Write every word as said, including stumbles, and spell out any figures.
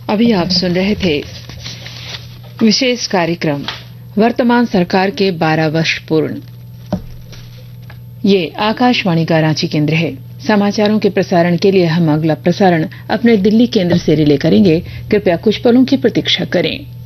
अभी आप सुन रहे थे विशेष कार्यक्रम वर्तमान सरकार के बारह वर्ष पूर्ण। ये आकाशवाणी का रांची केंद्र है। समाचारों के प्रसारण के लिए हम अगला प्रसारण अपने दिल्ली केंद्र से रिले करेंगे। कृपया कुछ पलों की प्रतीक्षा करें।